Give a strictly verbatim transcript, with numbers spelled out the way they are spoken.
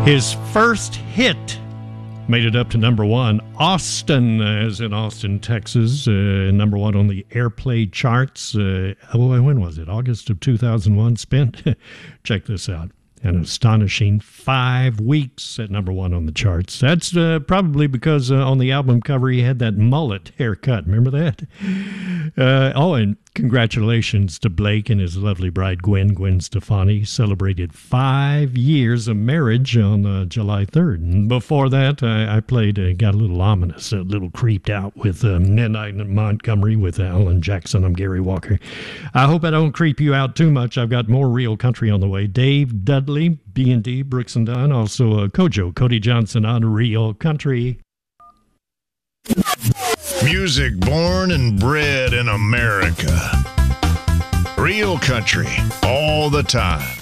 His first hit made it up to number one. Austin, as in Austin, Texas, uh, number one on the Airplay charts. Uh, oh, when was it? August of two thousand one. Spent, check this out, an astonishing five weeks at number one on the charts. That's uh, probably because uh, on the album cover he had that mullet haircut. Remember that? Uh, oh, and congratulations to Blake and his lovely bride, Gwen, Gwen Stefani. Celebrated five years of marriage on uh, July third. And before that, I, I played, uh, got a little ominous, a little creeped out with uh, Midnight in Montgomery with Alan Jackson. I'm Gary Walker. I hope I don't creep you out too much. I've got more real country on the way. Dave Dudley, B and D, Brooks and Dunn. Also uh, Kojo, Cody Johnson on Real Country. Music born and bred in America. Real country all the time.